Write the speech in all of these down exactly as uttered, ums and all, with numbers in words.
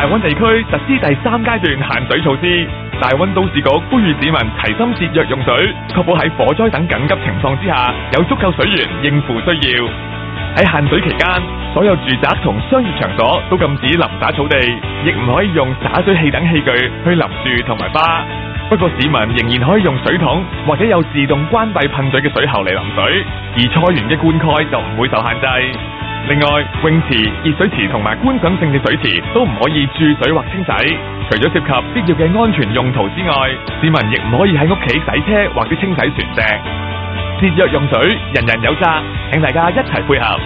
大溫地區實施第三階段限水措施，大溫都市局呼籲市民齊心節約用水，確保喺火災等緊急情況之下有足夠水源應付需要。喺限水期間，所有住宅同商業場所都禁止淋灑草地，亦唔可以用灑水器等器具去淋樹同埋花。不過市民仍然可以用水桶或者有自動關閉噴嘴嘅水喉嚟淋水，而菜園嘅灌溉就唔會受限制。另外，泳池、熱水池同埋觀賞性嘅水池都唔可以注水或清洗。除咗涉及必要嘅安全用途之外，市民亦唔可以喺屋企洗車或者清洗船隻。節約用水，人人有責，請大家一齊配合。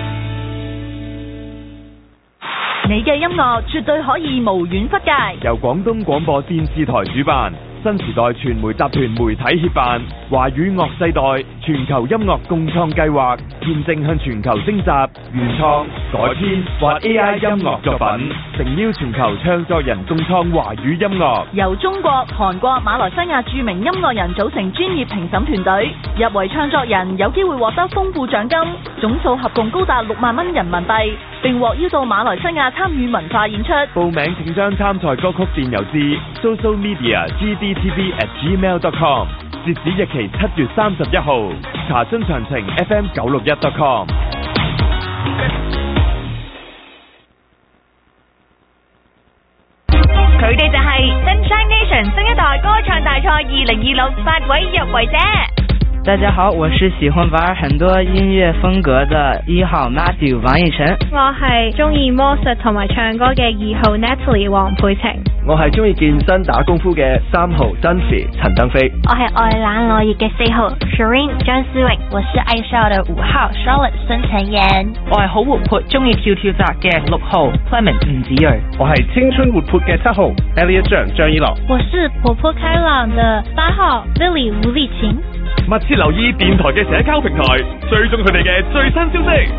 你嘅音樂絕對可以無遠弗屆， 由廣東廣播電視台主辦，新時代傳媒集團媒體協辦，華語樂世代全球音樂共創計劃，現正向全球徵集原創、改編或 A I 音樂作品，誠邀全球唱作人共創華語音樂。 由中國、韓國、馬來西亞著名音樂人組成專業評審團隊，入圍唱作人有機會獲得豐富獎金，總數合共高達六萬蚊人民幣，並獲邀到馬來西亞參與文化演出。 報名請將參賽歌曲電郵至 social media g d t v at gmail dot com， 截止日期七月三十一號。查詢詳情 f m 九六一 dot com。 佢哋就係 Sunshine Nation 新一代歌唱大賽二零二六八位入圍者。 大家好，我是喜歡玩很多音樂風格的一號 Matthew 王奕晨。 我係中意魔術同埋唱歌嘅二號 Natalie 黃佩晴。 我係中意健身打功夫嘅三號 Dunphy 陳登飛。 我係愛冷愛熱嘅四號 Shireen 張思穎。我是愛笑的五號 Charlotte 孫陳妍。 我係好活潑中意跳跳紮嘅六號 Clement 吳子睿。 我係青春活潑嘅七號 Elliot 張張依樂。 我是活潑開朗的八號 Lily 吳麗晴。 密切留意電台嘅社交平台，追蹤佢哋嘅最新消息。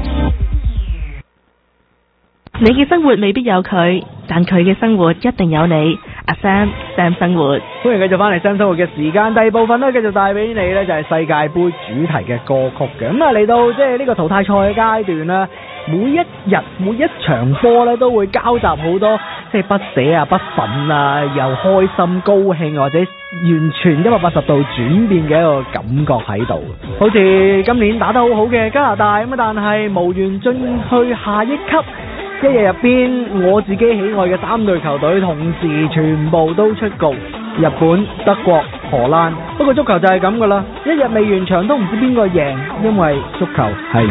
你嘅生活未必有佢，但佢嘅生活一定有你。阿 Sam Sam 生活， 歡迎繼續翻嚟 Sam 生活嘅時間。第二部分咧，繼續帶俾你咧就係世界盃主題嘅歌曲嘅。咁啊嚟到即係呢個淘汰賽嘅階段啦，每一日每一場波咧都會交集好多即係不捨啊、不忿啊，又開心、高興或者完全一百八十度轉變嘅一個感覺喺度。好似今年打得好好嘅加拿大咁啊，但係無緣進去下一級。一日入邊，我自己喜愛嘅三隊球隊同時全部都出局，日本、德國、荷蘭。不過足球就係咁噶啦，一日未完場都唔知邊個贏，因為足球係